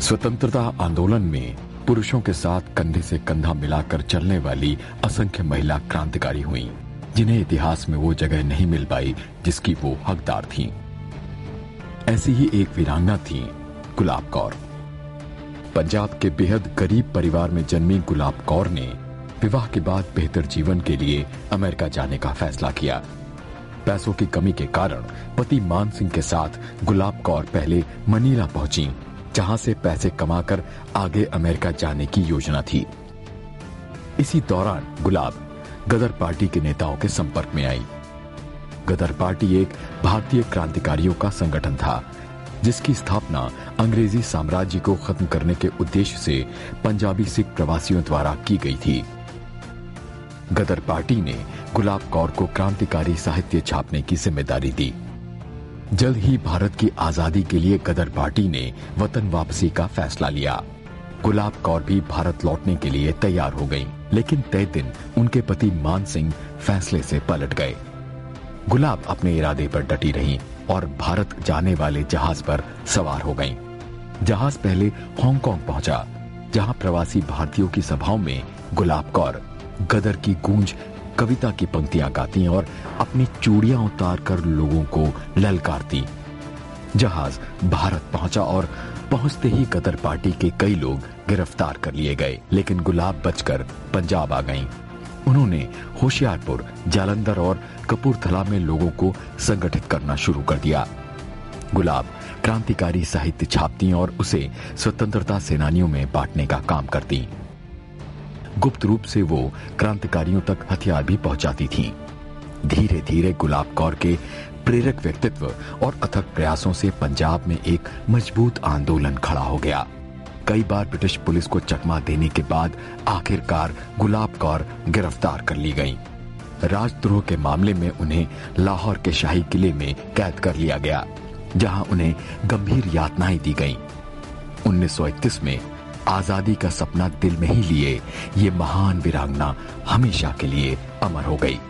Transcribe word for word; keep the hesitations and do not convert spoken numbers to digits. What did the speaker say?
स्वतंत्रता आंदोलन में पुरुषों के साथ कंधे से कंधा मिलाकर चलने वाली असंख्य महिला क्रांतिकारी हुईं, जिन्हें इतिहास में वो जगह नहीं मिल पाई जिसकी वो हकदार थीं। ऐसी ही एक वीरांगना थी गुलाब कौर। पंजाब के बेहद गरीब परिवार में जन्मी गुलाब कौर ने विवाह के बाद बेहतर जीवन के लिए अमेरिका जाने का फैसला किया। पैसों की कमी के कारण पति मान सिंह के साथ गुलाब कौर पहले मनीला पहुंची, जहां से पैसे कमाकर आगे अमेरिका जाने की योजना थी। इसी दौरान गुलाब गदर पार्टी के नेताओं के संपर्क में आई। गदर पार्टी एक भारतीय क्रांतिकारियों का संगठन था, जिसकी स्थापना अंग्रेजी साम्राज्य को खत्म करने के उद्देश्य से पंजाबी सिख प्रवासियों द्वारा की गई थी। गदर पार्टी ने गुलाब कौर को क्रांतिकारी साहित्य छापने की जिम्मेदारी दी। जल्द ही भारत की आजादी के लिए गदर पार्टी ने वतन वापसी का फैसला लिया। गुलाब कौर भी भारत लौटने के लिए तैयार हो गईं, लेकिन तय दिन उनके पति मान सिंह फैसले से पलट गए। गुलाब अपने इरादे पर डटी रहीं और भारत जाने वाले जहाज पर सवार हो गईं। जहाज पहले हांगकांग पहुंचा, जहां प्रवासी भारतीयों की सभाओं में गुलाब कौर गदर की गूंज कविता की पंक्तियां गाती और अपनी चूड़ियां उतार कर लोगों को ललकारती। जहाज भारत पहुंचा और पहुंचते ही गदर पार्टी के कई लोग गिरफ्तार कर लिए गए, लेकिन गुलाब बचकर पंजाब आ गईं। उन्होंने होशियारपुर, जालंधर और कपूरथला में लोगों को संगठित करना शुरू कर दिया। गुलाब क्रांतिकारी साहित्य छापती और उसे स्वतंत्रता सेनानियों में बांटने का काम करती। गुप्त रूप से वो क्रांतिकारियों तक हथियार भी पहुंचाती थीं। धीरे धीरे गुलाब कौर के प्रेरक व्यक्तित्व और अथक प्रयासों से पंजाब में एक मजबूत आंदोलन खड़ा हो गया। कई बार ब्रिटिश पुलिस को चकमा देने के बाद आखिरकार गुलाब कौर गिरफ्तार कर ली गईं। राजद्रोह के मामले में उन्हें लाहौर के शाही किले में कैद कर लिया गया, जहां उन्हें गंभीर यातनाएं दी गईं। उन्नीस सौ इकतीस में आजादी का सपना दिल में ही लिए ये महान वीरांगना हमेशा के लिए अमर हो गई।